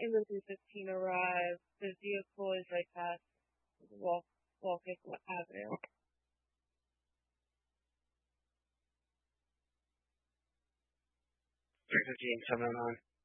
and the 315 arrive. The vehicle is right past Walcott Avenue. 315, 709.